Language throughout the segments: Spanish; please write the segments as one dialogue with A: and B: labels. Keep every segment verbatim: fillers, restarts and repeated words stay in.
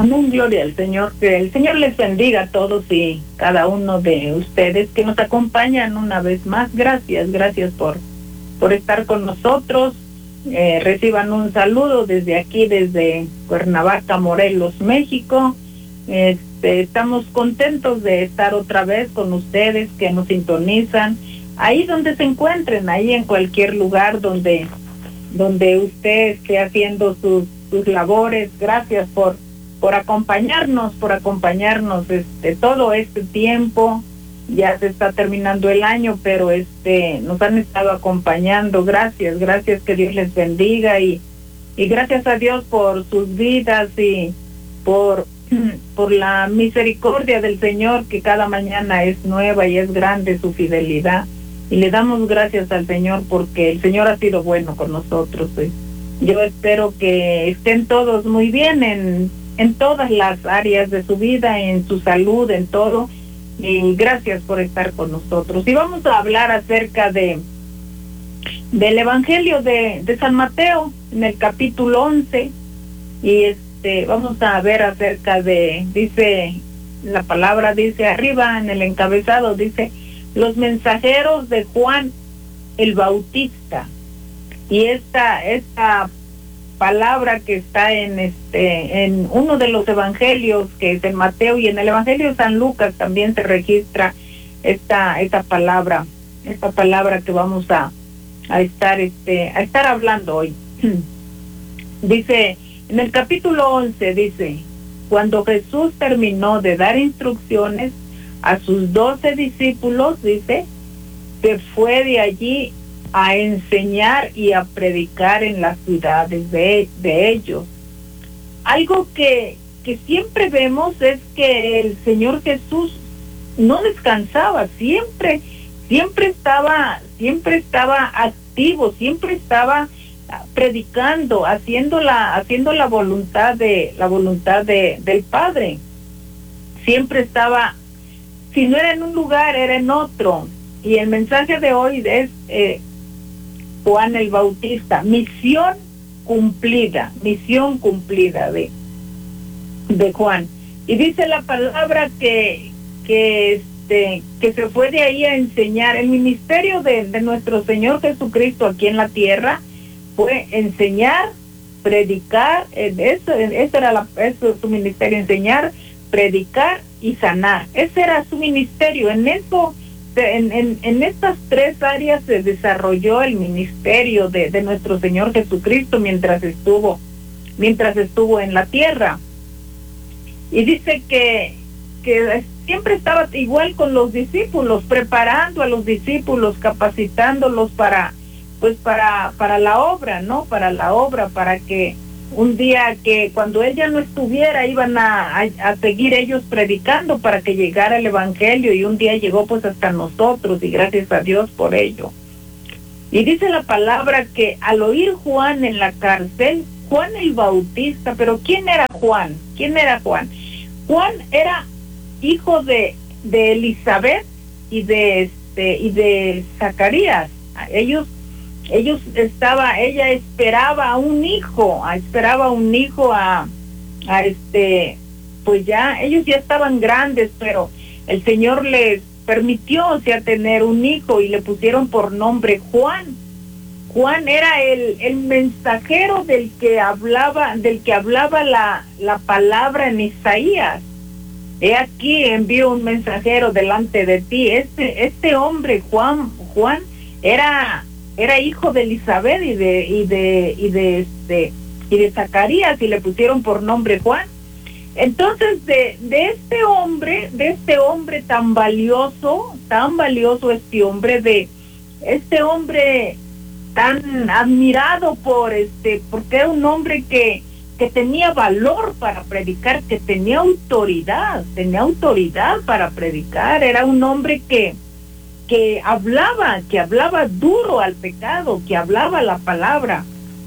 A: Amén, gloria al Señor. Que el Señor les bendiga a todos y cada uno de ustedes que nos acompañan una vez más. Gracias, gracias por, por estar con nosotros. Eh, reciban un saludo desde aquí, desde Cuernavaca, Morelos, México. Este, estamos contentos de estar otra vez con ustedes que nos sintonizan. Ahí donde se encuentren, ahí en cualquier lugar donde, donde usted esté haciendo sus, sus labores. Gracias por por acompañarnos, por acompañarnos este todo este tiempo. Ya se está terminando el año, pero este nos han estado acompañando. Gracias, gracias, que Dios les bendiga y, y gracias a Dios por sus vidas y por, por la misericordia del Señor, que cada mañana es nueva y es grande su fidelidad. Y le damos gracias al Señor porque el Señor ha sido bueno con nosotros. ¿Sí? Yo espero que estén todos muy bien en en todas las áreas de su vida, en su salud, en todo, y gracias por estar con nosotros. Y vamos a hablar acerca de del Evangelio de, de San Mateo, en el capítulo once, y este vamos a ver acerca de, dice, la palabra dice arriba, en el encabezado, dice, los mensajeros de Juan el Bautista, y esta, esta palabra que está en este en uno de los evangelios, que es en Mateo, y en el Evangelio de San Lucas también se registra esta esta palabra esta palabra que vamos a a estar este a estar hablando hoy. Dice en el capítulo once, dice, cuando Jesús terminó de dar instrucciones a sus doce discípulos, dice, se fue de allí a enseñar y a predicar en las ciudades de, de ellos. Algo que, que siempre vemos es que el Señor Jesús no descansaba, siempre, siempre estaba, siempre estaba activo, siempre estaba predicando, haciendo la, haciendo la voluntad de, la voluntad de, del Padre. Siempre estaba, si no era en un lugar, era en otro. Y el mensaje de hoy es eh, Juan el Bautista, misión cumplida, misión cumplida de, de Juan. Y dice la palabra que, que, este, que se fue de ahí a enseñar. El ministerio de, de nuestro Señor Jesucristo aquí en la tierra fue enseñar, predicar, eso, eso era la, eso, su ministerio, enseñar, predicar y sanar. Ese era su ministerio. En eso En, en, en estas tres áreas se desarrolló el ministerio de, de nuestro Señor Jesucristo mientras estuvo, mientras estuvo en la tierra. Y dice que, que siempre estaba igual con los discípulos, preparando a los discípulos, capacitándolos para, pues para, para la obra, ¿no? Para la obra, para que un día que cuando ella no estuviera iban a, a, a seguir ellos predicando para que llegara el Evangelio, y un día llegó pues hasta nosotros, y gracias a Dios por ello. Y dice la palabra que al oír Juan en la cárcel, Juan el Bautista, pero ¿quién era Juan? ¿Quién era Juan? Juan era hijo de, de Elizabeth y de este y de Zacarías. Ellos Ellos estaba, ella esperaba un hijo, esperaba un hijo a, a este, pues ya, ellos ya estaban grandes, pero el Señor les permitió, o sea, tener un hijo, y le pusieron por nombre Juan. Juan era el, el mensajero del que hablaba, del que hablaba la, la palabra en Isaías. He aquí envío un mensajero delante de ti. Este, este hombre, Juan, Juan, era era hijo de Elizabeth y de y de y de este y de Zacarías, y le pusieron por nombre Juan. Entonces de de este hombre, de este hombre tan valioso, tan valioso este hombre, de este hombre tan admirado por este, porque era un hombre que que tenía valor para predicar, que tenía autoridad, tenía autoridad para predicar, era un hombre que que hablaba, que hablaba duro al pecado, que hablaba la palabra.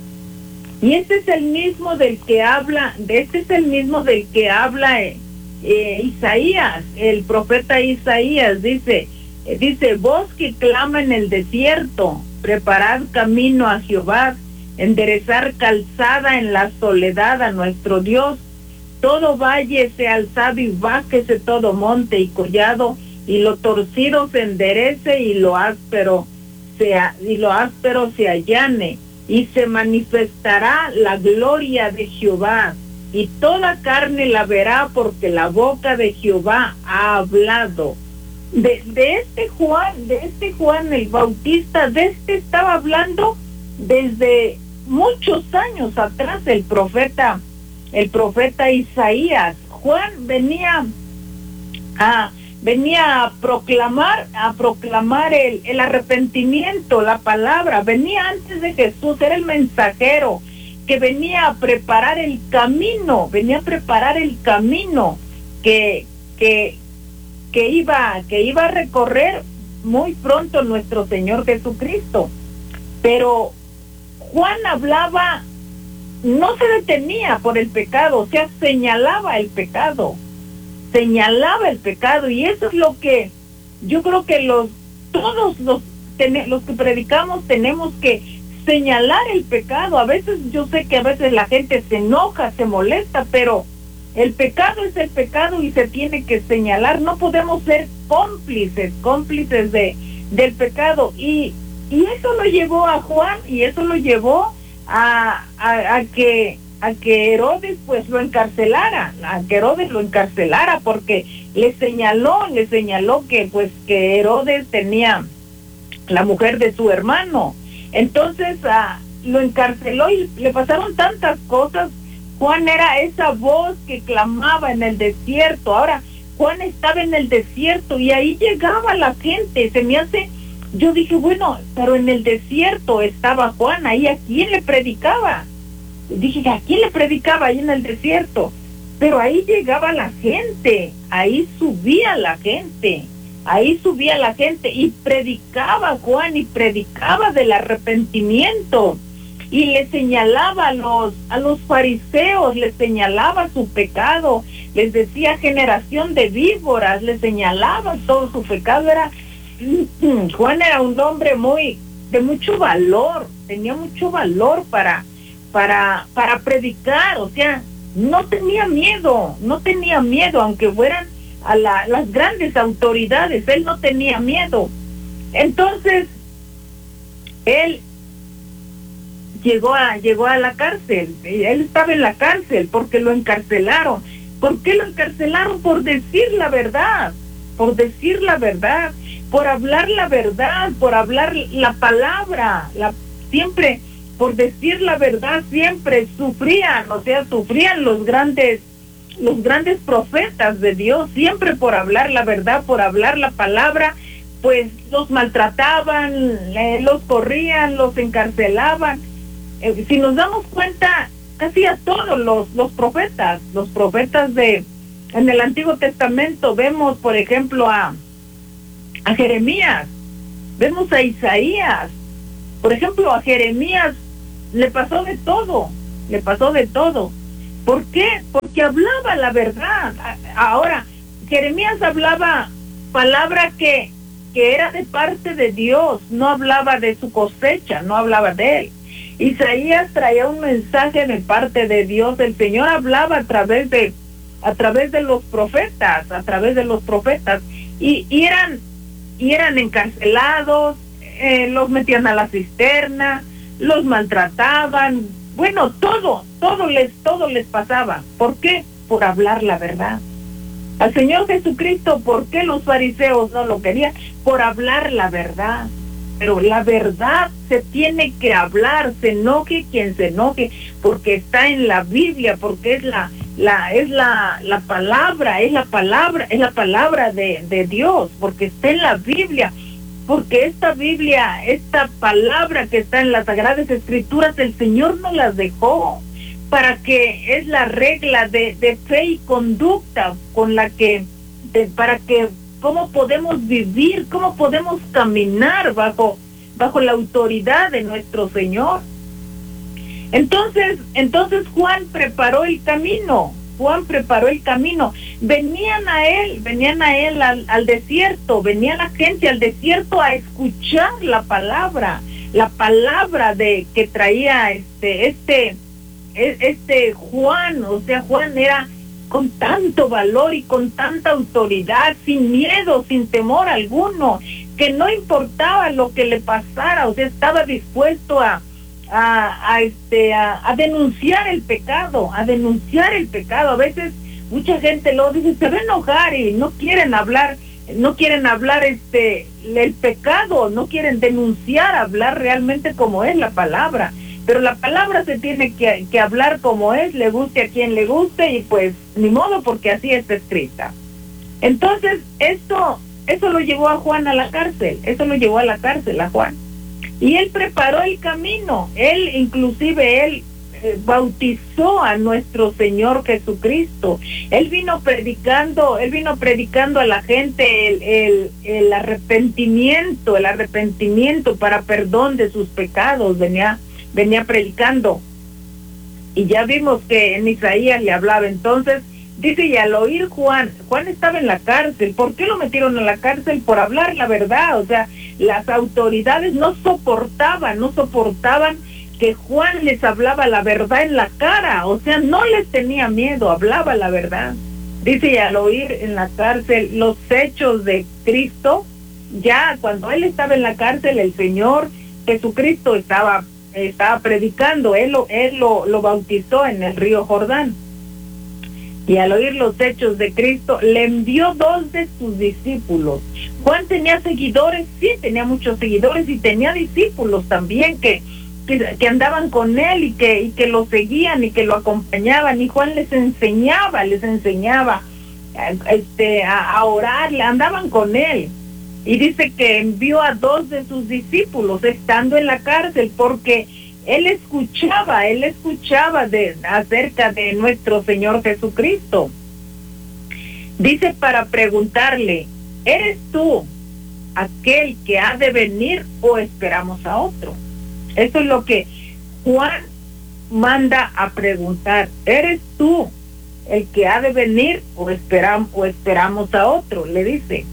A: Y este es el mismo del que habla, de este es el mismo del que habla eh, eh, Isaías, el profeta Isaías, dice, eh, dice, voz que clama en el desierto, preparad camino a Jehová, enderezar calzada en la soledad a nuestro Dios. todo valle sea alzado y bájese todo monte y collado, y lo torcido se enderece y lo áspero sea, y lo áspero se allane, y se manifestará la gloria de Jehová, y toda carne la verá, porque la boca de Jehová ha hablado. De, de este Juan, de este Juan el Bautista, de este estaba hablando desde muchos años atrás el profeta, el profeta Isaías. Juan venía a venía a proclamar, a proclamar el, el arrepentimiento, la palabra, venía antes de Jesús, era el mensajero que venía a preparar el camino, venía a preparar el camino que, que, que iba, que iba a recorrer muy pronto nuestro Señor Jesucristo. Pero Juan hablaba, no se detenía por el pecado, o sea, señalaba el pecado, señalaba el pecado, y eso es lo que yo creo que los todos los ten, los que predicamos tenemos que señalar el pecado. A veces yo sé que a veces la gente se enoja, se molesta, pero el pecado es el pecado y se tiene que señalar. No podemos ser cómplices, cómplices de del pecado, y y eso lo llevó a Juan, y eso lo llevó a, a, a que a que Herodes pues lo encarcelara, a que Herodes lo encarcelara, porque le señaló, le señaló que pues que Herodes tenía la mujer de su hermano. Entonces uh, lo encarceló y le pasaron tantas cosas. Juan era esa voz que clamaba en el desierto. Ahora Juan estaba en el desierto y ahí llegaba la gente. Se me hace, yo dije, bueno, pero en el desierto estaba Juan, ahí a quién le predicaba. Dije, ¿a quién le predicaba ahí en el desierto? Pero ahí llegaba la gente, ahí subía la gente, ahí subía la gente y predicaba Juan, y predicaba del arrepentimiento, y le señalaba a los, a los fariseos, les señalaba su pecado, les decía generación de víboras, les señalaba todo su pecado. Era, Juan era un hombre muy, de mucho valor, tenía mucho valor para para para predicar, o sea, no tenía miedo, no tenía miedo, aunque fueran a la, las grandes autoridades, él no tenía miedo. Entonces, él llegó a, llegó a la cárcel, él estaba en la cárcel porque lo encarcelaron. ¿Por qué lo encarcelaron? Por decir la verdad, por decir la verdad, por hablar la verdad, por hablar la palabra, la, siempre por decir la verdad, siempre sufrían, o sea, sufrían los grandes, los grandes profetas de Dios, siempre por hablar la verdad, por hablar la palabra, pues los maltrataban, eh, los corrían, los encarcelaban. Eh, si nos damos cuenta, casi a todos los, los profetas, los profetas de, en el Antiguo Testamento, vemos, por ejemplo, a, a Jeremías, vemos a Isaías, por ejemplo, a Jeremías le pasó de todo, le pasó de todo. ¿Por qué? Porque hablaba la verdad. Ahora, Jeremías hablaba palabra que, que era de parte de Dios, no hablaba de su cosecha, no hablaba de él. Isaías traía un mensaje de parte de Dios. El Señor hablaba a través de, a través de los profetas, a través de los profetas, y, y eran, y eran encarcelados, eh, los metían a la cisterna, los maltrataban, bueno, todo, todo les, todo les pasaba. ¿Por qué? Por hablar la verdad. Al Señor Jesucristo, ¿por qué los fariseos no lo querían? Por hablar la verdad. Pero la verdad se tiene que hablar, se enoje quien se enoje, porque está en la Biblia, porque es la, la, es la, la palabra, es la palabra, es la palabra de, de Dios, porque está en la Biblia. Porque esta Biblia, esta palabra que está en las Sagradas Escrituras, el Señor nos las dejó para que es la regla de, de fe y conducta con la que, de, para que, cómo podemos vivir, cómo podemos caminar bajo, bajo la autoridad de nuestro Señor. Entonces, entonces Juan preparó el camino. Juan preparó el camino. Venían a él, venían a él al, al desierto, venía la gente al desierto a escuchar la palabra, la palabra de que traía este, este, este Juan. O sea, Juan era, con tanto valor y con tanta autoridad, sin miedo, sin temor alguno, que no importaba lo que le pasara, o sea, estaba dispuesto a, a, a este, a, a denunciar el pecado, a denunciar el pecado. A veces mucha gente lo dice, se va a enojar y no quieren hablar, no quieren hablar este, el pecado, no quieren denunciar, hablar realmente como es la palabra. Pero la palabra se tiene que, que hablar como es, le guste a quien le guste, y pues ni modo, porque así está escrita. Entonces, esto, eso lo llevó a Juan a la cárcel, eso lo llevó a la cárcel a Juan. Y él preparó el camino, él inclusive, él eh, bautizó a nuestro Señor Jesucristo. Él vino predicando, él vino predicando a la gente el, el, el arrepentimiento, el arrepentimiento para perdón de sus pecados, venía venía predicando. Y ya vimos que en Isaías le hablaba. Entonces dice, y al oír Juan, Juan estaba en la cárcel. ¿Por qué lo metieron a la cárcel? Por hablar la verdad. O sea, las autoridades no soportaban, no soportaban que Juan les hablaba la verdad en la cara. O sea, no les tenía miedo, hablaba la verdad. Dice, y al oír en la cárcel los hechos de Cristo, ya cuando él estaba en la cárcel, el Señor Jesucristo estaba estaba predicando, él, lo, él lo, lo bautizó en el río Jordán. Y al oír los hechos de Cristo, le envió dos de sus discípulos. Juan tenía seguidores, sí, tenía muchos seguidores, y tenía discípulos también que, que, que andaban con él y que, y que lo seguían y que lo acompañaban, y Juan les enseñaba, les enseñaba este, a, a orar, le andaban con él. Y dice que envió a dos de sus discípulos estando en la cárcel, porque él escuchaba, él escuchaba de, acerca de nuestro Señor Jesucristo. Dice, para preguntarle, ¿eres tú aquel que ha de venir o esperamos a otro? Eso es lo que Juan manda a preguntar. ¿Eres tú el que ha de venir o, esperam, o esperamos a otro? Le dice.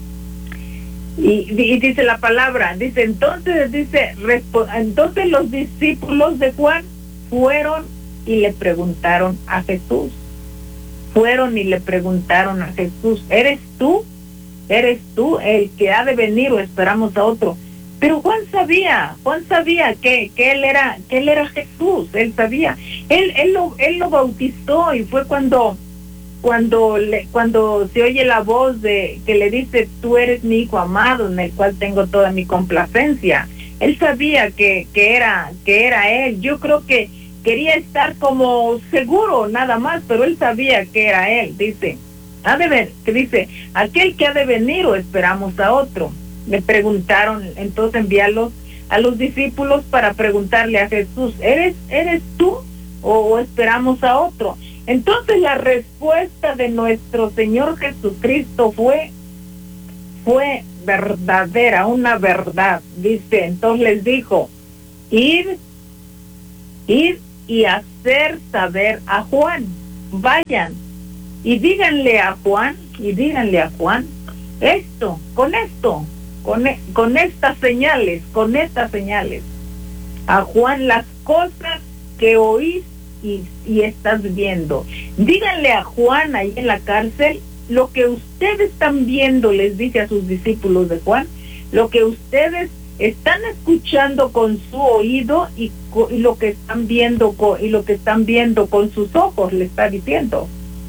A: Y, y dice la palabra, dice, entonces, dice, entonces los discípulos de Juan fueron y le preguntaron a Jesús, fueron y le preguntaron a Jesús, ¿eres tú? ¿Eres tú el que ha de venir o esperamos a otro? Pero Juan sabía, Juan sabía que, que él era, que él era Jesús, él sabía, él, él lo, él lo bautizó, y fue cuando Cuando le, cuando se oye la voz de que le dice, tú eres mi hijo amado, en el cual tengo toda mi complacencia. Él sabía que, que era, que era él. Yo creo que quería estar como seguro nada más, pero él sabía que era él. Dice, ha de ver, que dice, aquel que ha de venir o esperamos a otro. Le preguntaron, entonces enviarlos a los discípulos para preguntarle a Jesús, ¿eres, eres tú o, o esperamos a otro? Entonces la respuesta de nuestro Señor Jesucristo fue, fue verdadera, una verdad. Dice, entonces les dijo, ir, ir y hacer saber a Juan. Vayan y díganle a Juan, y díganle a Juan, esto, con esto, con, con estas señales, con estas señales, a Juan las cosas que oís Y, y estás viendo. Díganle a Juan ahí en la cárcel lo que ustedes están viendo, les dice a sus discípulos de Juan, lo que ustedes están escuchando con su oído y, y lo que están viendo con, y lo que están viendo con sus ojos, le está diciendo.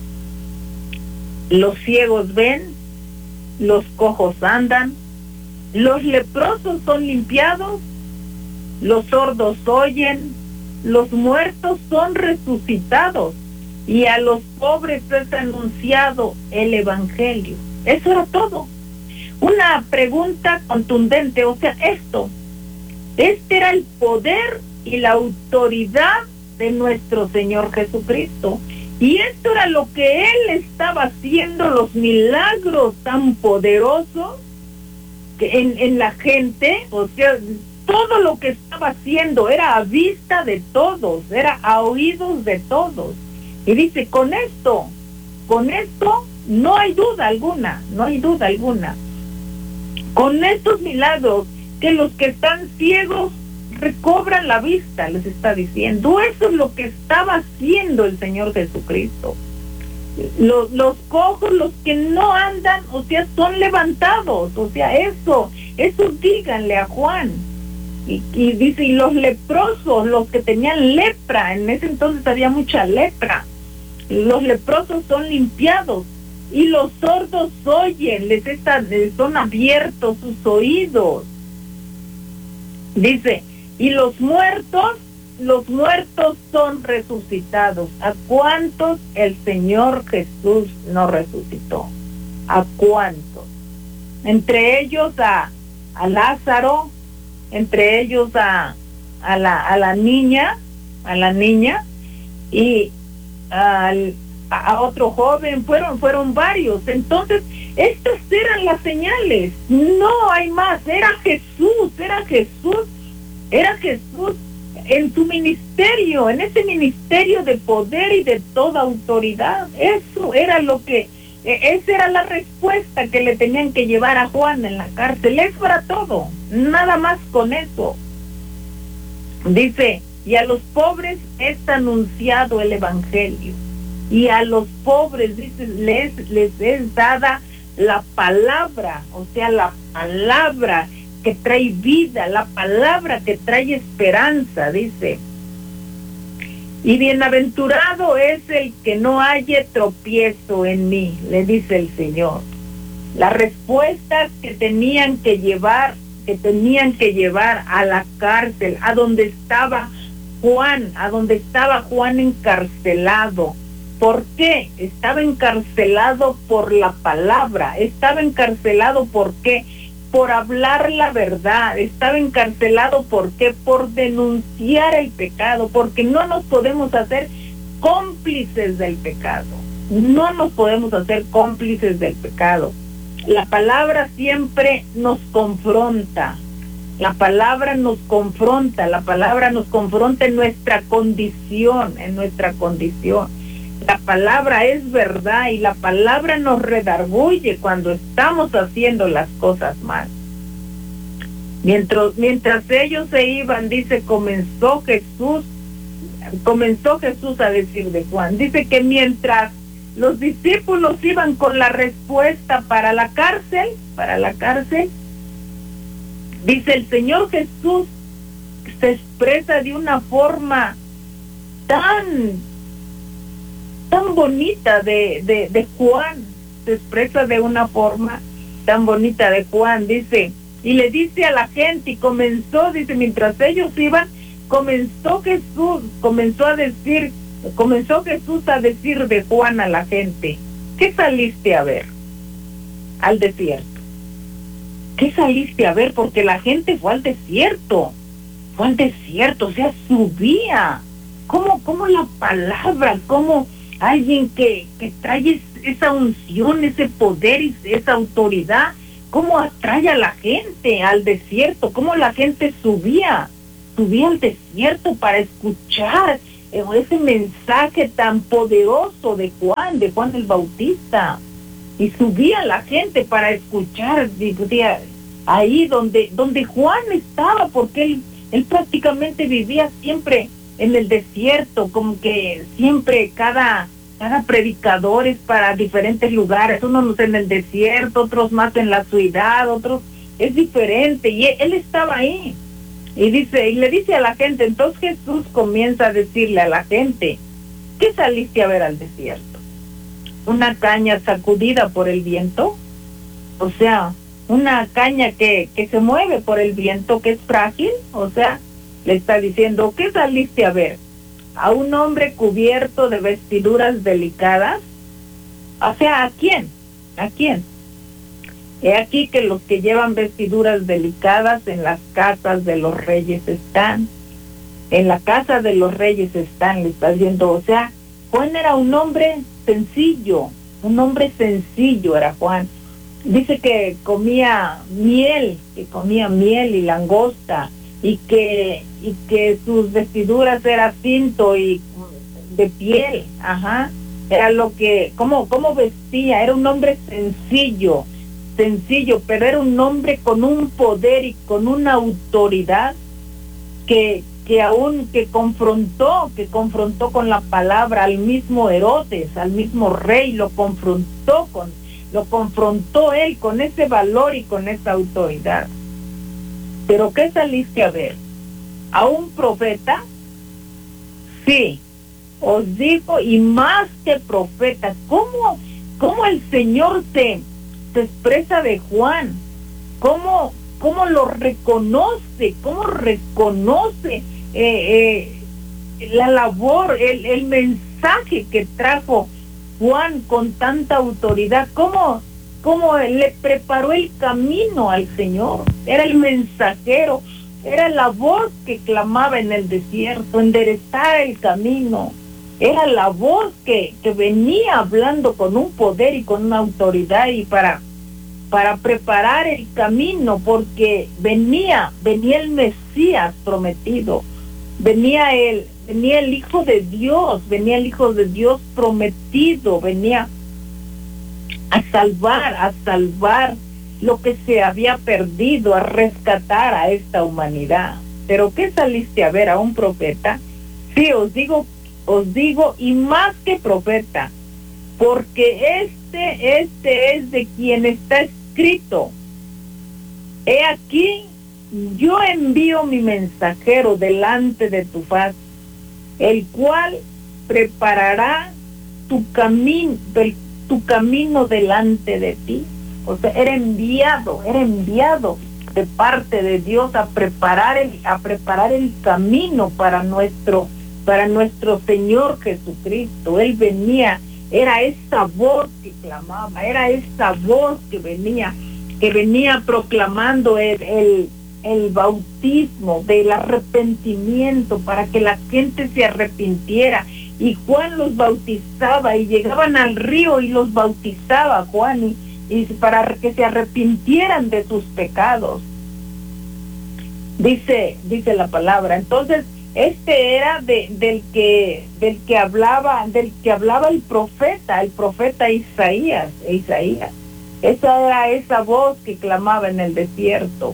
A: Los ciegos ven, los cojos andan, los leprosos son limpiados, los sordos oyen, los muertos son resucitados, y a los pobres es anunciado el evangelio. Eso era todo. Una pregunta contundente, o sea, esto, este era el poder y la autoridad de nuestro Señor Jesucristo, y esto era lo que Él estaba haciendo, los milagros tan poderosos que en, en la gente, o sea, todo lo que estaba haciendo era a vista de todos, era a oídos de todos. Y dice, con esto, con esto no hay duda alguna, no hay duda alguna. Con estos milagros, que los que están ciegos recobran la vista, les está diciendo. Eso es lo que estaba haciendo el Señor Jesucristo. Los, los cojos, los que no andan, o sea, son levantados, o sea, eso, eso díganle a Juan. Y, y dice, y los leprosos, los que tenían lepra, en ese entonces había mucha lepra, los leprosos son limpiados, y los sordos oyen, les, están, les son abiertos sus oídos. Dice, y los muertos, los muertos son resucitados. ¿A cuántos el Señor Jesús no resucitó? ¿A cuántos? Entre ellos a, a Lázaro, entre ellos a, a, la, a la niña, a la niña, y al, a otro joven, fueron, fueron varios. Entonces, estas eran las señales, no hay más, era Jesús, era Jesús, era Jesús en su ministerio, en ese ministerio de poder y de toda autoridad. Eso era lo que, esa era la respuesta que le tenían que llevar a Juan en la cárcel. Eso era todo, nada más con eso. Dice, y a los pobres es anunciado el evangelio, y a los pobres, dice, les, les es dada la palabra, o sea, la palabra que trae vida, la palabra que trae esperanza, dice. Y bienaventurado es el que no haya tropiezo en mí, le dice el Señor. Las respuestas que tenían que llevar, que tenían que llevar a la cárcel, a donde estaba Juan, a donde estaba Juan encarcelado. ¿Por qué? Estaba encarcelado por la palabra, estaba encarcelado ¿por qué? Por hablar la verdad, estaba encarcelado ¿por qué? Por denunciar el pecado, porque no nos podemos hacer cómplices del pecado, no nos podemos hacer cómplices del pecado. La palabra siempre nos confronta, la palabra nos confronta, la palabra nos confronta en nuestra condición, en nuestra condición. La palabra es verdad y la palabra nos redarguye cuando estamos haciendo las cosas mal. Mientras, mientras ellos se iban, dice, comenzó Jesús, comenzó Jesús a decir de Juan, dice que mientras los discípulos iban con la respuesta para la cárcel, para la cárcel, dice el Señor Jesús se expresa de una forma tan tan bonita de, de, de Juan, se expresa de una forma tan bonita de Juan, dice, y le dice a la gente, y comenzó, dice, mientras ellos iban, comenzó Jesús, comenzó a decir, comenzó Jesús a decir de Juan a la gente, ¿qué saliste a ver? Al desierto. ¿Qué saliste a ver? Porque la gente fue al desierto, fue al desierto, o sea, subía, ¿cómo, cómo la palabra, cómo alguien que, que trae esa unción, ese poder y esa autoridad, cómo atrae a la gente al desierto, cómo la gente subía, subía al desierto para escuchar ese mensaje tan poderoso de Juan, de Juan el Bautista, y subía la gente para escuchar, decía, ahí donde, donde Juan estaba, porque él, él prácticamente vivía siempre en el desierto, como que siempre cada, cada predicador es para diferentes lugares, unos en el desierto, otros más en la ciudad, otros es diferente, y él, él estaba ahí, y dice, y le dice a la gente, entonces Jesús comienza a decirle a la gente, ¿qué saliste a ver al desierto? ¿Una caña sacudida por el viento? O sea, una caña que, que se mueve por el viento, que es frágil, o sea, le está diciendo, ¿qué saliste a ver? ¿A un hombre cubierto de vestiduras delicadas? O sea, ¿a quién? ¿A quién? He aquí que los que llevan vestiduras delicadas en las casas de los reyes están. En la casa de los reyes están, le está diciendo, o sea, Juan era un hombre sencillo, un hombre sencillo era Juan. Dice que comía miel, que comía miel y langosta, y que y que sus vestiduras eran cinto y de piel, ajá, era lo que, cómo, cómo vestía, era un hombre sencillo, sencillo, pero era un hombre con un poder y con una autoridad que, que aún que confrontó, que confrontó con la palabra al mismo Herodes, al mismo rey, lo confrontó con, lo confrontó él con ese valor y con esa autoridad. ¿Pero qué saliste a ver? ¿A un profeta? Sí, os digo, y más que profeta. ¿Cómo, cómo el Señor se, se expresa de Juan? ¿Cómo, cómo lo reconoce? ¿Cómo reconoce eh, eh, la labor, el, el mensaje que trajo Juan con tanta autoridad? ¿Cómo, cómo le preparó el camino al Señor? Era el mensajero, era la voz que clamaba en el desierto, enderezar el camino. Era la voz que, que venía hablando con un poder y con una autoridad y para, para preparar el camino, porque venía, venía el Mesías prometido, venía el, venía el Hijo de Dios, venía el Hijo de Dios prometido, venía a salvar, a salvar lo que se había perdido, a rescatar a esta humanidad. ¿Pero qué saliste a ver? ¿A un profeta? Sí, os digo, os digo, y más que profeta, porque este, este es de quien está escrito: he aquí, yo envío mi mensajero delante de tu faz, el cual preparará tu camino, tu camino delante de ti. O sea, era enviado, era enviado de parte de Dios a preparar el, a preparar el camino para nuestro, para nuestro Señor Jesucristo. Él venía, era esa voz que clamaba, era esa voz que venía, que venía proclamando el, el, el bautismo del arrepentimiento, para que la gente se arrepintiera. Y Juan los bautizaba, y llegaban al río y los bautizaba Juan, y y para que se arrepintieran de sus pecados. Dice, dice la palabra. Entonces, este era de, del que, del que hablaba, del que hablaba el profeta, el profeta Isaías, Isaías. Esa era esa voz que clamaba en el desierto.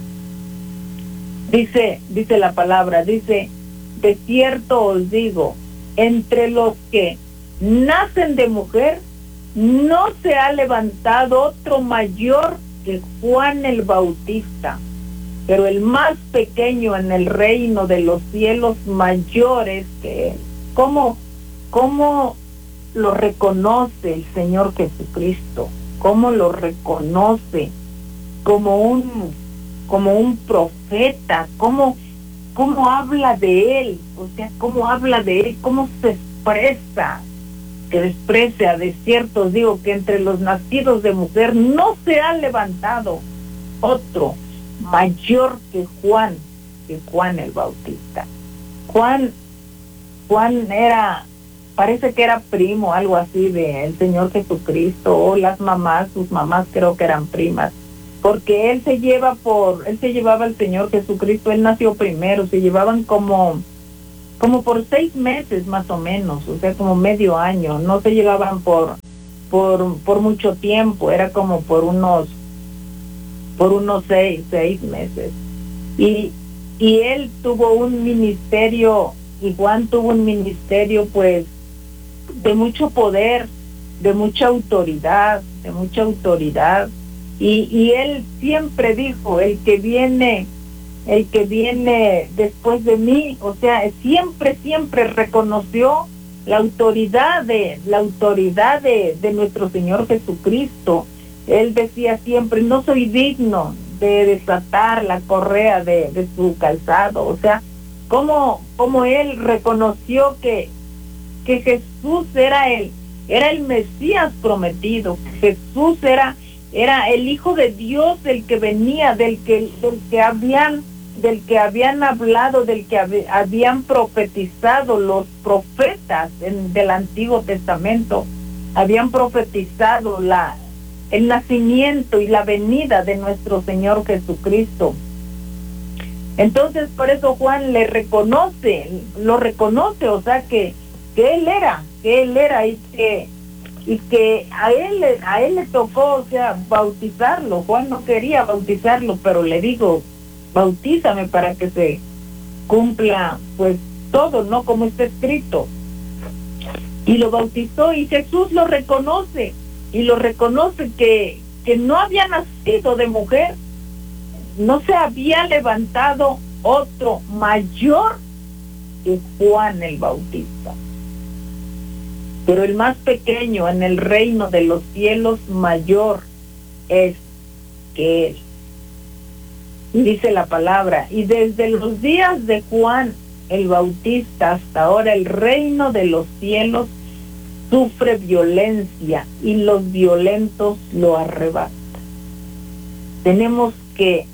A: Dice, dice la palabra, dice: de cierto os digo, entre los que nacen de mujer, no se ha levantado otro mayor que Juan el Bautista, pero el más pequeño en el reino de los cielos mayor es que él. ¿Cómo, cómo lo reconoce el Señor Jesucristo? ¿Cómo lo reconoce como un, como un profeta? ¿Cómo, cómo habla de él? O sea, ¿cómo habla de él? ¿Cómo se expresa? Que desprecia. De cierto os digo que entre los nacidos de mujer no se ha levantado otro mayor que Juan, que Juan el Bautista. Juan, Juan era, parece que era primo, algo así, del Señor Jesucristo, o las mamás, sus mamás creo que eran primas, porque él se lleva por, él se llevaba al Señor Jesucristo, él nació primero, se llevaban como como por seis meses más o menos, o sea, como medio año. No se llevaban por por por mucho tiempo, era como por unos por unos seis seis meses. Y y él tuvo un ministerio, y Juan tuvo un ministerio pues de mucho poder, de mucha autoridad, de mucha autoridad. Y y él siempre dijo: el que viene el que viene después de mí, o sea, siempre, siempre reconoció la autoridad de, la autoridad de, de nuestro Señor Jesucristo. Él decía siempre: no soy digno de desatar la correa de, de su calzado. O sea, como, como él reconoció que, que Jesús era el, era el Mesías prometido, Jesús era, era el Hijo de Dios, el que venía, del que, del que habían del que habían hablado, del que hab, habían profetizado los profetas en, del Antiguo Testamento, habían profetizado la, el nacimiento y la venida de nuestro Señor Jesucristo. Entonces, por eso Juan le reconoce, lo reconoce, o sea, que, que él era, que él era y que, y que a él, a él le tocó, o sea, bautizarlo. Juan no quería bautizarlo, pero le digo: bautízame para que se cumpla pues todo, ¿no? Como está escrito. Y lo bautizó y Jesús lo reconoce, y lo reconoce que, que no había nacido de mujer, no se había levantado otro mayor que Juan el Bautista. Pero el más pequeño en el reino de los cielos mayor es que él. Y dice la palabra, y desde los días de Juan el Bautista hasta ahora el reino de los cielos sufre violencia y los violentos lo arrebatan. Tenemos que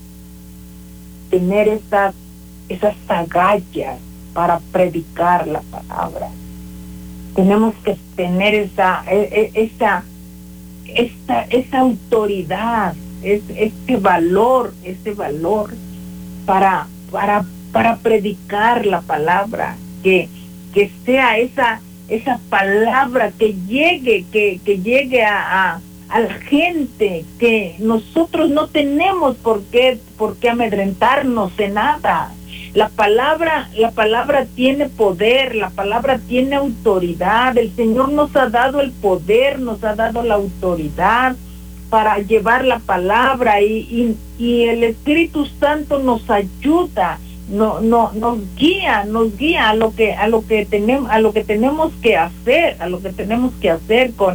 A: tener esas, esas agallas para predicar la palabra. Tenemos que tener esa, esa, esa, esa autoridad, este valor, este valor para, para, para predicar la palabra, que, que sea esa, esa palabra que llegue, que, que llegue a, a, a la gente, que nosotros no tenemos por qué, por qué amedrentarnos de nada. La palabra, la palabra tiene poder, la palabra tiene autoridad. El Señor nos ha dado el poder, nos ha dado la autoridad para llevar la palabra, y, y, y el Espíritu Santo nos ayuda, no, no, nos guía, nos guía a lo que, a lo que tenemos, a lo que tenemos que hacer, a lo que tenemos que hacer con,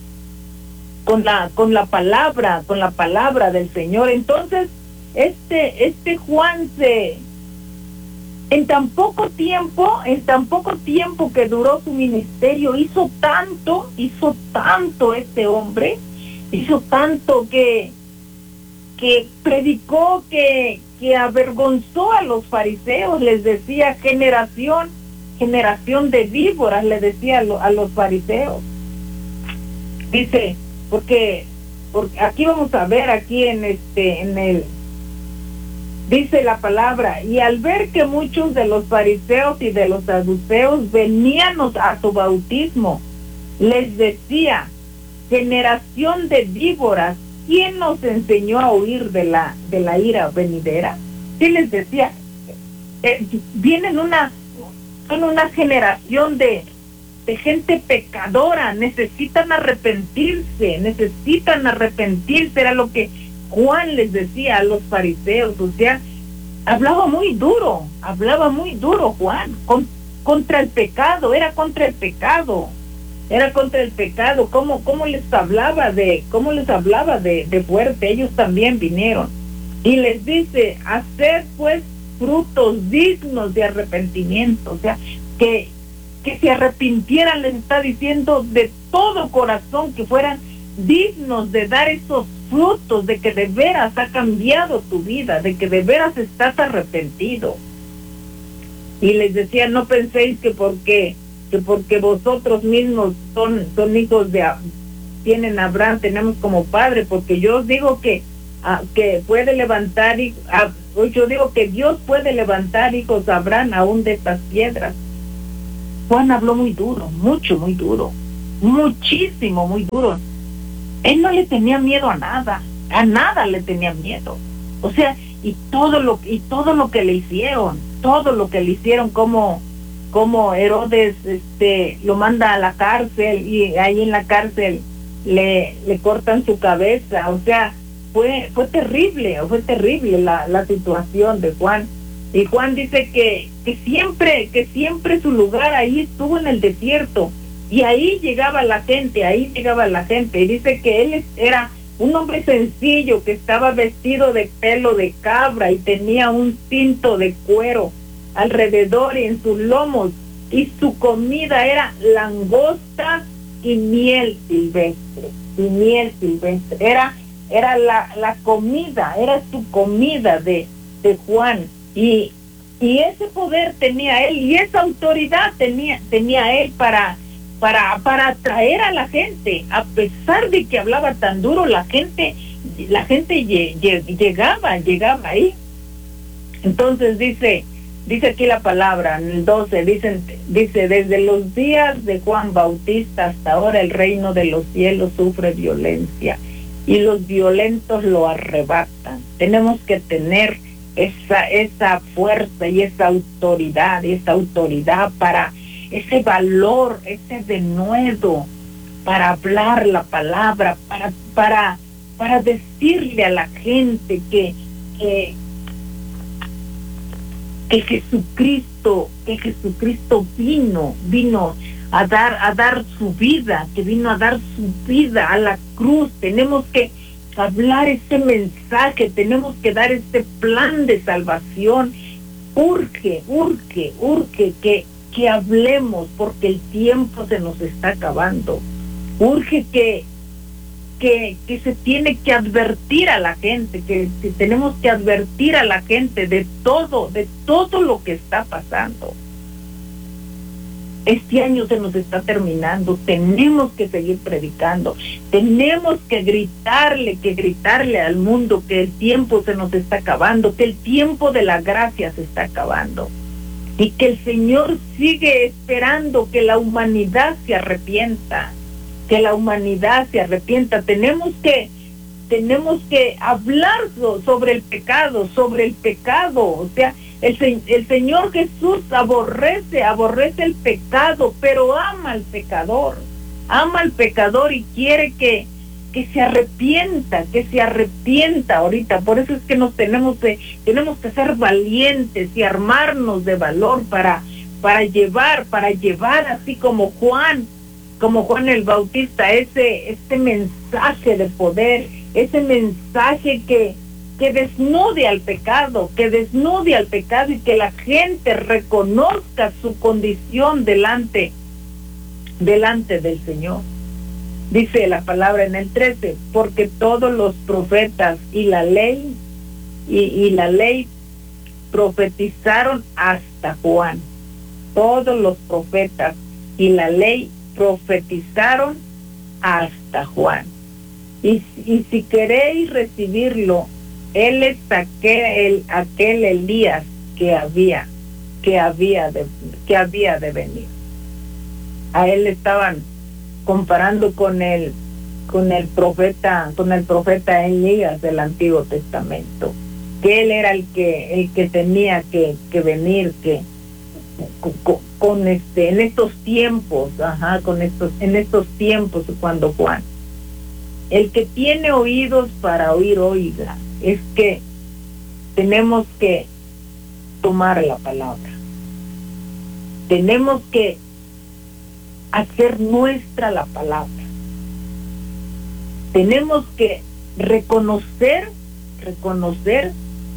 A: con la, con la palabra, con la palabra del Señor. Entonces, este, este Juan se En tan poco tiempo, en tan poco tiempo que duró su ministerio, hizo tanto, hizo tanto este hombre, hizo tanto que, que predicó, que, que avergonzó a los fariseos, les decía generación, generación de víboras, le decía a, lo, a los fariseos. Dice, porque, porque aquí vamos a ver, aquí en este, en el dice la palabra, y al ver que muchos de los fariseos y de los saduceos venían a su bautismo, les decía, generación de víboras, ¿quién nos enseñó a huir de la, de la ira venidera? Sí les decía, eh, vienen una, son una generación de, de gente pecadora, necesitan arrepentirse, necesitan arrepentirse, era lo que Juan les decía a los fariseos. O sea, hablaba muy duro, hablaba muy duro Juan, con, contra el pecado, era contra el pecado, era contra el pecado. ¿Cómo, cómo les hablaba de, cómo les hablaba de, de fuerte? Ellos también vinieron. Y les dice, haced pues frutos dignos de arrepentimiento. O sea, que, que se arrepintieran, les está diciendo de todo corazón, que fueran dignos de dar esos frutos, de que de veras ha cambiado tu vida, de que de veras estás arrepentido. Y les decía, no penséis que porque que porque vosotros mismos son, son hijos de, tienen a Abraham, tenemos como padre, porque yo os digo que, uh, que puede levantar, uh, yo digo que Dios puede levantar hijos a Abraham aún de estas piedras. Juan habló muy duro, mucho, muy duro, muchísimo, muy duro. Él no le tenía miedo a nada, a nada le tenía miedo. O sea, y todo lo y todo lo que le hicieron, todo lo que le hicieron, como como Herodes este lo manda a la cárcel, y ahí en la cárcel le le cortan su cabeza. O sea, fue fue terrible, fue terrible la la situación de Juan. Y Juan dice que que siempre que siempre su lugar ahí estuvo en el desierto. Y ahí llegaba la gente, ahí llegaba la gente. Y dice que él era un hombre sencillo, que estaba vestido de pelo de cabra y tenía un cinto de cuero alrededor y en sus lomos. Y su comida era langosta y miel silvestre. Y miel silvestre. Era, era la, la comida, era su comida de, de Juan. Y, y ese poder tenía él, y esa autoridad tenía, tenía él para... para para atraer a la gente. A pesar de que hablaba tan duro, la gente la gente lle, lle, llegaba llegaba ahí. Entonces dice dice aquí la palabra en el doce, dicen, dice, desde los días de Juan Bautista hasta ahora el reino de los cielos sufre violencia y los violentos lo arrebatan. Tenemos que tener esa, esa fuerza y esa autoridad, esa autoridad para ese valor, ese denuedo, para hablar la palabra, para, para, para decirle a la gente que, que, que Jesucristo, que Jesucristo vino, vino a dar, a dar su vida, que vino a dar su vida a la cruz. Tenemos que hablar ese mensaje, tenemos que dar este plan de salvación. Urge, urge, urge que, que hablemos, porque el tiempo se nos está acabando. Urge que, que, que se tiene que advertir a la gente, que, que tenemos que advertir a la gente de todo, de todo lo que está pasando. Este año se nos está terminando, tenemos que seguir predicando, tenemos que gritarle, que gritarle al mundo que el tiempo se nos está acabando, que el tiempo de la gracia se está acabando y que el Señor sigue esperando que la humanidad se arrepienta, que la humanidad se arrepienta. Tenemos que, tenemos que hablar sobre el pecado, sobre el pecado, o sea, El, el Señor Jesús aborrece, aborrece el pecado, pero ama al pecador, ama al pecador y quiere que, que se arrepienta, que se arrepienta ahorita. Por eso es que nos tenemos que, tenemos que ser valientes y armarnos de valor para, para llevar, para llevar así como Juan, como Juan el Bautista, ese, ese mensaje de poder, ese mensaje que que desnude al pecado, que desnude al pecado y que la gente reconozca su condición delante, delante del Señor. Dice la palabra en el trece, porque todos los profetas y la ley, y, y la ley profetizaron hasta Juan. Todos los profetas y la ley profetizaron hasta Juan. Y, y si queréis recibirlo, él es aquel, aquel Elías que había, que había de, que había de venir. A él estaban comparando con el, con el profeta, con el profeta Elías del Antiguo Testamento, que él era el que, el que tenía que, que venir, que con, con este, en estos tiempos, ajá, con estos, en estos tiempos cuando Juan, el que tiene oídos para oír, oiga. Es que tenemos que tomar la palabra. Tenemos que hacer nuestra la palabra. Tenemos que reconocer, reconocer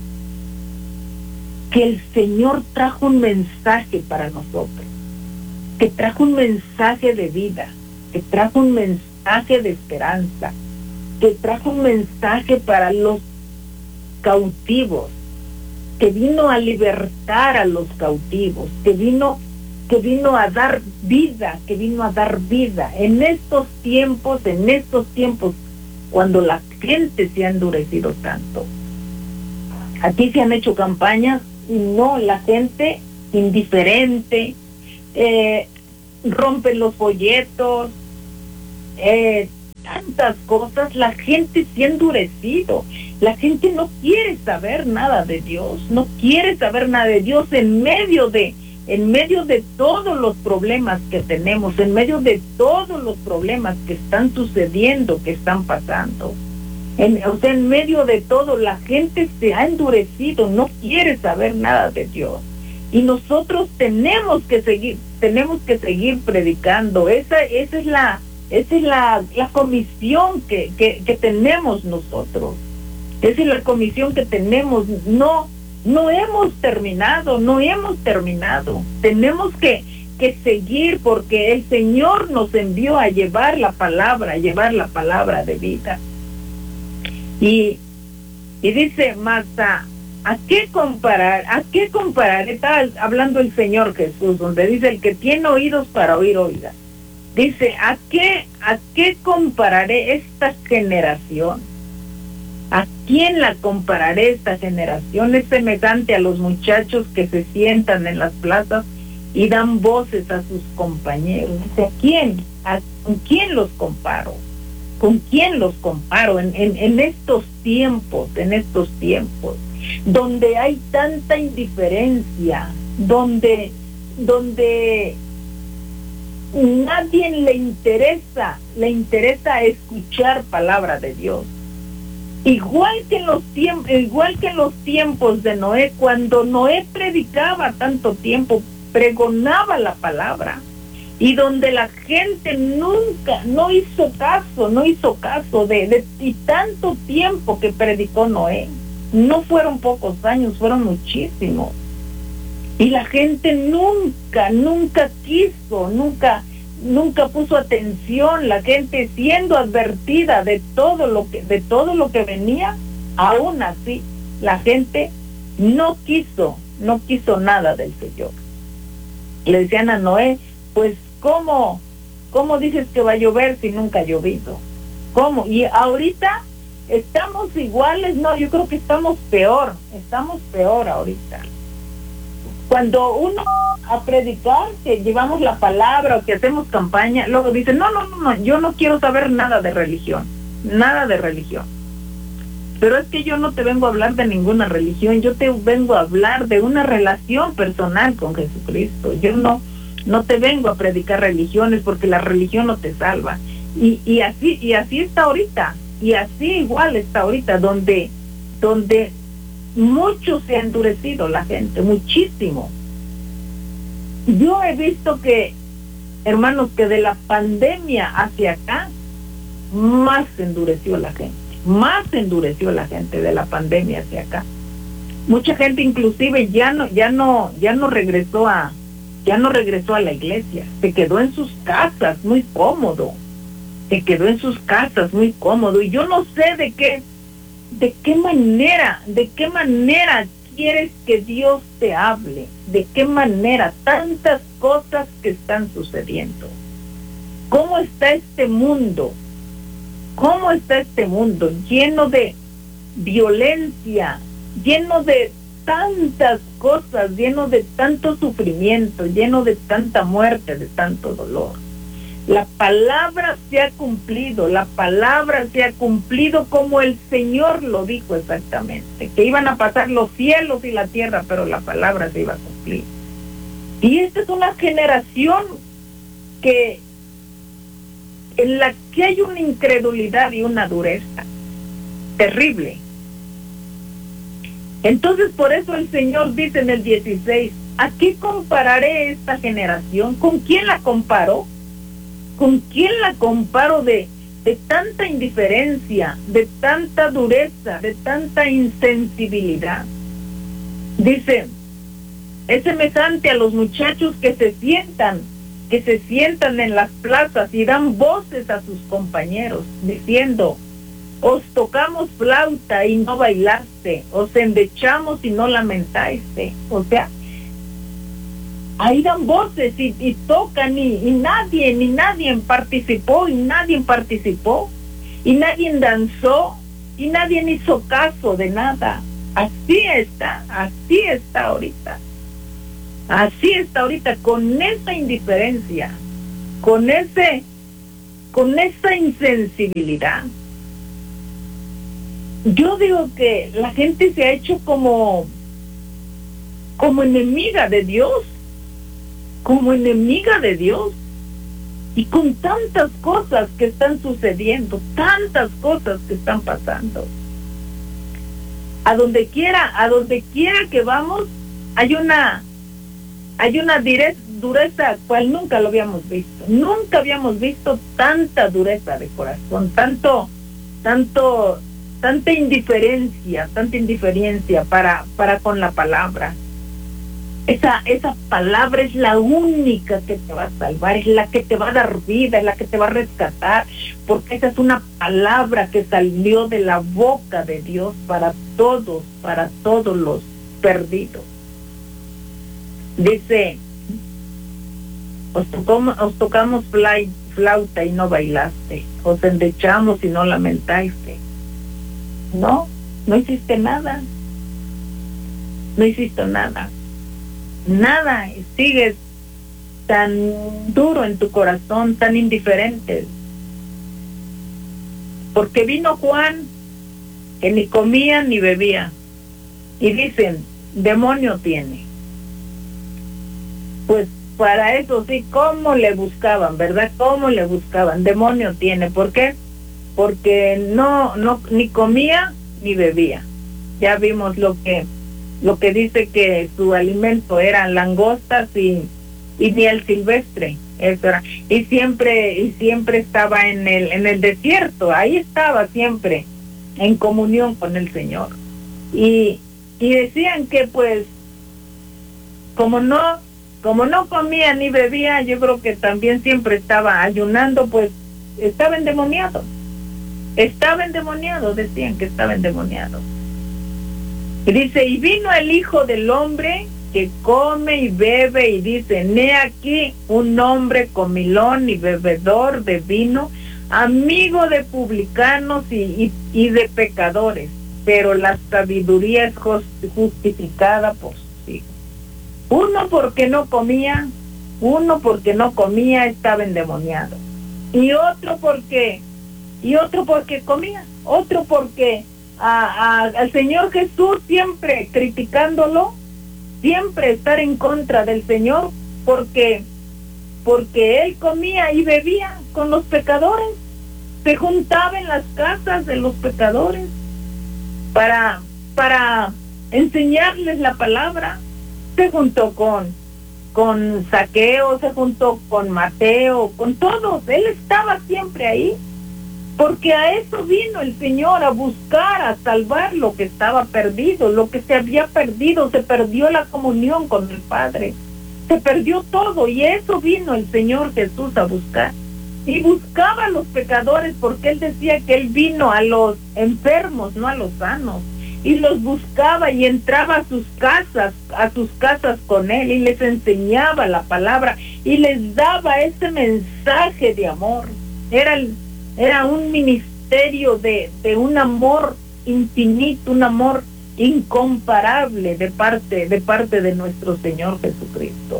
A: que el Señor trajo un mensaje para nosotros, que trajo un mensaje de vida, que trajo un mensaje de esperanza, que trajo un mensaje para los cautivos, que vino a libertar a los cautivos, que vino, que vino a dar vida, que vino a dar vida en estos tiempos, en estos tiempos cuando la gente se ha endurecido tanto. Aquí se han hecho campañas y no, la gente indiferente, eh, rompen los folletos, eh, tantas cosas, la gente se ha endurecido, la gente no quiere saber nada de Dios, no quiere saber nada de Dios en medio de, en medio de todos los problemas que tenemos, en medio de todos los problemas que están sucediendo, que están pasando. En, o sea, en medio de todo, la gente se ha endurecido, no quiere saber nada de Dios. Y nosotros tenemos que seguir, tenemos que seguir predicando. Esa, esa es la Esa es la, la comisión que, que, que tenemos nosotros. Esa es la comisión que tenemos. No, no hemos terminado, no hemos terminado. Tenemos que, que seguir porque el Señor nos envió a llevar la palabra, a llevar la palabra de vida. Y, y dice más, ¿a, ¿a qué comparar? ¿A qué comparar? Está hablando el Señor Jesús, donde dice, el que tiene oídos para oír, oiga. Dice, ¿a qué, a qué compararé esta generación? ¿A quién la compararé esta generación? Es semejante a los muchachos que se sientan en las plazas y dan voces a sus compañeros. Dice, ¿a quién? ¿A, ¿Con quién los comparo? ¿Con quién los comparo en, en, en estos tiempos, en estos tiempos? donde hay tanta indiferencia, donde, donde nadie le interesa, le interesa escuchar palabra de Dios. Igual que en los tiempos, igual que en los tiempos de Noé, cuando Noé predicaba tanto tiempo, pregonaba la palabra, y donde la gente nunca, no hizo caso, no hizo caso de, de y tanto tiempo que predicó Noé. No fueron pocos años, fueron muchísimos. Y la gente nunca, nunca quiso, nunca, nunca puso atención. La gente, siendo advertida de todo lo que, de todo lo que venía, aún así, la gente no quiso, no quiso nada del Señor. Le decían a Noé, pues, ¿cómo, cómo dices que va a llover si nunca ha llovido? ¿Cómo? Y ahorita estamos iguales. No, yo creo que estamos peor, estamos peor ahorita. Cuando uno a predicar, que llevamos la palabra o que hacemos campaña, luego dice, no, no, no, no, yo no quiero saber nada de religión, nada de religión. Pero es que yo no te vengo a hablar de ninguna religión, yo te vengo a hablar de una relación personal con Jesucristo. Yo no, no te vengo a predicar religiones, porque la religión no te salva. Y, y así, y así está ahorita, y así igual está ahorita, donde, donde mucho se ha endurecido la gente, muchísimo. Yo he visto que, hermanos, que de la pandemia hacia acá, más se endureció la gente, más se endureció la gente de la pandemia hacia acá. Mucha gente inclusive ya no, ya no, ya no regresó a, ya no regresó a la iglesia, se quedó en sus casas muy cómodo, se quedó en sus casas muy cómodo, y yo no sé de qué, de qué manera, de qué manera quieres que Dios te hable, de qué manera, tantas cosas que están sucediendo. ¿Cómo está este mundo? ¿Cómo está este mundo? Lleno de violencia, lleno de tantas cosas, lleno de tanto sufrimiento, lleno de tanta muerte, de tanto dolor. La palabra se ha cumplido, la palabra se ha cumplido como el Señor lo dijo exactamente, que iban a pasar los cielos y la tierra, pero la palabra se iba a cumplir. Y esta es una generación que en la que hay una incredulidad y una dureza terrible. Entonces, por eso el Señor dice en el dieciséis, ¿a qué compararé esta generación? ¿Con quién la comparo? ¿Con quién la comparo de, de tanta indiferencia, de tanta dureza, de tanta insensibilidad? Dice, es semejante a los muchachos que se sientan, que se sientan en las plazas y dan voces a sus compañeros, diciendo, os tocamos flauta y no bailaste, os endechamos y no lamentaste. O sea, ahí dan voces y, y tocan y, y nadie, ni nadie participó, y nadie participó, y nadie danzó, y nadie hizo caso de nada. Así está, así está ahorita. Así está ahorita, con esa indiferencia, con ese, con esa insensibilidad. Yo digo que la gente se ha hecho como, como enemiga de Dios. como enemiga de Dios, y con tantas cosas que están sucediendo, tantas cosas que están pasando. A donde quiera, a donde quiera que vamos, hay una, hay una dureza cual nunca lo habíamos visto. Nunca habíamos visto tanta dureza de corazón, tanto, tanto, tanta indiferencia, tanta indiferencia para, para con la palabra. Esa, esa palabra es la única que te va a salvar, es la que te va a dar vida, es la que te va a rescatar, porque esa es una palabra que salió de la boca de Dios para todos, para todos los perdidos. Dice, os tocamos, os tocamos flauta y no bailaste, os endechamos y no lamentaste. No, no hiciste nada, no hiciste nada. Nada, sigues tan duro en tu corazón, tan indiferente. Porque vino Juan, que ni comía ni bebía, y dicen, demonio tiene. Pues para eso sí, ¿cómo le buscaban, verdad? ¿Cómo le buscaban? Demonio tiene. ¿Por qué? Porque no, no, ni comía ni bebía. Ya vimos lo que, lo que dice, que su alimento eran langostas y, y miel silvestre. Eso era. Y siempre, y siempre estaba en el, en el desierto. Ahí estaba siempre en comunión con el Señor. Y, y decían que pues, como no, como no comía ni bebía, yo creo que también siempre estaba ayunando, pues estaba endemoniado. Estaba endemoniado, decían que estaba endemoniado. Y dice, y vino el Hijo del Hombre que come y bebe, y dice, he aquí un hombre comilón y bebedor de vino, amigo de publicanos y, y, y de pecadores, pero la sabiduría es justificada por sus hijos. Uno porque no comía, uno porque no comía estaba endemoniado, y otro porque, y otro porque comía, otro porque a, a, al Señor Jesús siempre criticándolo, siempre estar en contra del Señor, porque porque él comía y bebía con los pecadores, se juntaba en las casas de los pecadores para para enseñarles la palabra. Se juntó con con Zaqueo, se juntó con Mateo, con todos. Él estaba siempre ahí, porque a eso vino el Señor, a buscar, a salvar lo que estaba perdido, lo que se había perdido. Se perdió la comunión con el Padre, se perdió todo, y eso vino el Señor Jesús a buscar. Y buscaba a los pecadores, porque Él decía que Él vino a los enfermos, no a los sanos. Y los buscaba y entraba a sus casas, a sus casas con Él, y les enseñaba la palabra, y les daba ese mensaje de amor. Era el Era un ministerio de, de un amor infinito, un amor incomparable de parte, de parte de nuestro Señor Jesucristo.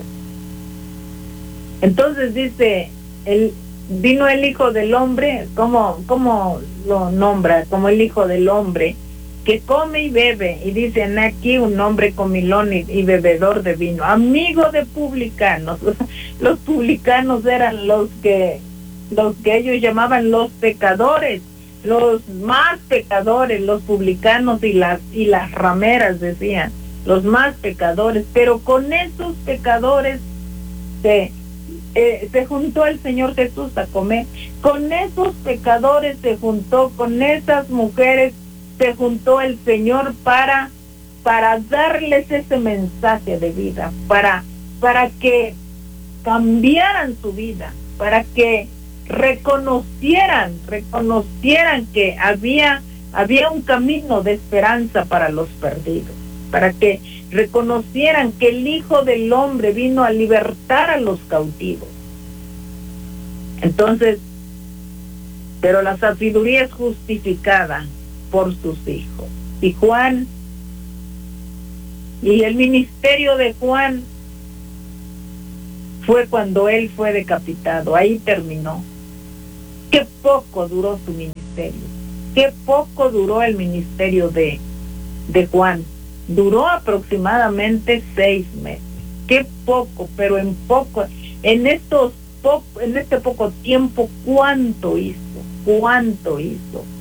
A: Entonces dice, el, vino el Hijo del Hombre, ¿cómo, cómo lo nombra? Como el Hijo del Hombre, que come y bebe, y dicen aquí un hombre comilón y, y bebedor de vino, amigo de publicanos. Los publicanos eran los que los que ellos llamaban los pecadores, los más pecadores, los publicanos y las y las rameras, decían, los más pecadores. Pero con esos pecadores se, eh, se juntó el Señor Jesús a comer, con esos pecadores se juntó, con esas mujeres se juntó el Señor para, para darles ese mensaje de vida, para, para que cambiaran su vida, para que reconocieran, reconocieran que había, había un camino de esperanza para los perdidos, para que reconocieran que el Hijo del Hombre vino a libertar a los cautivos. Entonces, pero la sabiduría es justificada por sus hijos. Y Juan, y el ministerio de Juan fue cuando él fue decapitado, ahí terminó. Qué poco duró su ministerio, qué poco duró el ministerio de, de Juan. Duró aproximadamente seis meses, qué poco, pero en poco, en estos po, en este poco tiempo, cuánto hizo, cuánto hizo.